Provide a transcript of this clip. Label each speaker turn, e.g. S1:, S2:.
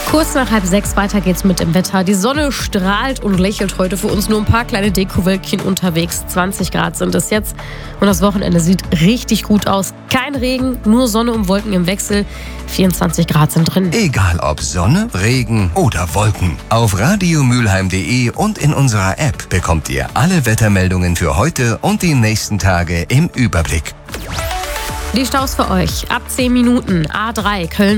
S1: Kurz nach 5:30 weiter geht's mit dem Wetter. Die Sonne strahlt und lächelt heute, für uns nur ein paar kleine Dekowölkchen unterwegs. 20 Grad sind es jetzt und das Wochenende sieht richtig gut aus. Kein Regen, nur Sonne und Wolken im Wechsel. 24 Grad sind drin.
S2: Egal ob Sonne, Regen oder Wolken. Auf radiomülheim.de und in unserer App bekommt ihr alle Wettermeldungen für heute und die nächsten Tage im Überblick.
S1: Die Staus für euch ab 10 Minuten. A3 Köln